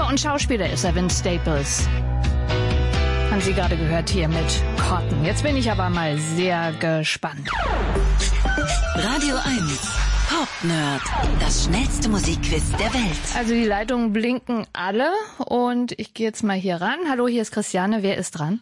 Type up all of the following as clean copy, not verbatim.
und Schauspieler ist er, Vince Staples. Haben Sie gerade gehört hier mit Cotton. Jetzt bin ich aber mal sehr gespannt. Radio 1, Pop Nerd, das schnellste Musikquiz der Welt. Also die Leitungen blinken alle und ich gehe jetzt mal hier ran. Hallo, hier ist Christiane. Wer ist dran?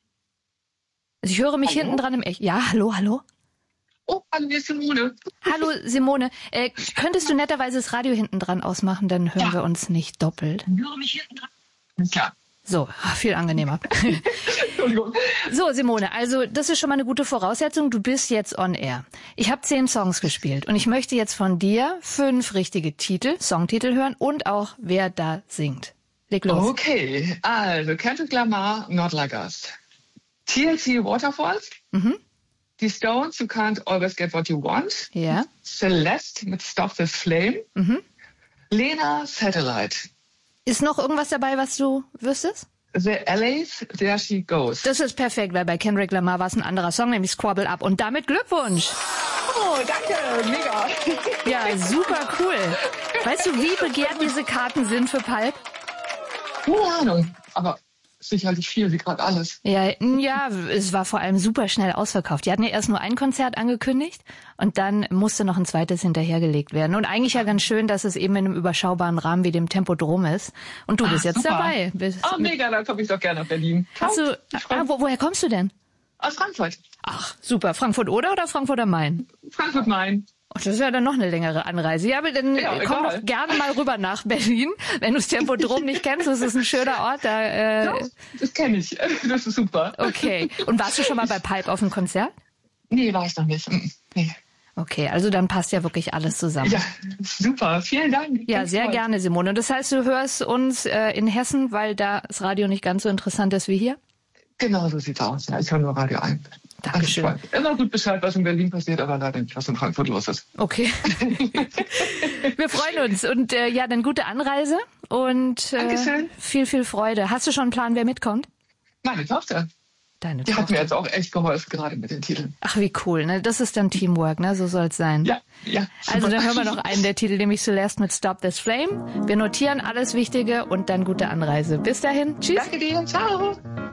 Also ich höre mich hinten dran im Echt. Ja, hallo. Oh, hallo, hier ist Simone. Hallo, Simone. Könntest du netterweise das Radio hinten dran ausmachen, dann hören wir uns nicht doppelt. Ich höre mich hinten dran. Klar. So, viel angenehmer. Entschuldigung. So, Simone, also das ist schon mal eine gute Voraussetzung. Du bist jetzt on air. Ich habe 10 Songs gespielt und ich möchte jetzt von dir 5 richtige Songtitel hören und auch, wer da singt. Leg los. Okay, also Kendrick Lamar, Not Like Us. TLC, Waterfalls. Die Stones, You Can't Always Get What You Want. Ja. Celeste mit Stop This Flame. Lena, Satellite. Ist noch irgendwas dabei, was du wüsstest? The LA's, There She Goes. Das ist perfekt, weil bei Kendrick Lamar war es ein anderer Song, nämlich Squabble Up. Und damit Glückwunsch. Oh, danke, mega. Ja, super cool. Weißt du, wie begehrt diese Karten sind für Pulp? Keine Ahnung, aber sicherlich viel, wie gerade alles. Ja, es war vor allem super schnell ausverkauft. Die hatten ja erst nur ein Konzert angekündigt und dann musste noch ein zweites hinterhergelegt werden. Und eigentlich ja ganz schön, dass es eben in einem überschaubaren Rahmen wie dem Tempodrom ist. Und du bist jetzt super dabei. Mega, dann komme ich doch gerne nach Berlin. Woher kommst du denn? Aus Frankfurt. Ach, super. Frankfurt oder Frankfurt am Main? Frankfurt-Main. Oh, das ist ja dann noch eine längere Anreise. Ja, aber dann komm doch gerne mal rüber nach Berlin. Wenn du das Tempodrom nicht kennst, das ist ein schöner Ort. Das kenne ich. Das ist super. Okay. Und warst du schon mal bei Pulp auf dem Konzert? Nee, war ich noch nicht. Nee. Okay, also dann passt ja wirklich alles zusammen. Ja, super. Vielen Dank. Ja, sehr gerne, Simone. Und das heißt, du hörst uns in Hessen, weil da das Radio nicht ganz so interessant ist wie hier? Genau so sieht's aus. Ja, ich höre nur Radio 1. Dankeschön. Immer gut Bescheid, was in Berlin passiert, aber leider nicht, was in Frankfurt los ist. Okay. Wir freuen uns. Und dann gute Anreise und viel Freude. Hast du schon einen Plan, wer mitkommt? Meine Tochter. Deine Die Tochter. hat mir jetzt auch echt geholfen, gerade mit den Titeln. Ach, wie cool. Ne? Das ist dann Teamwork, ne? So soll's sein. Ja. Also dann hören wir noch einen der Titel, nämlich Celeste mit Stop This Flame. Wir notieren alles Wichtige und dann gute Anreise. Bis dahin. Tschüss. Danke dir. Ciao.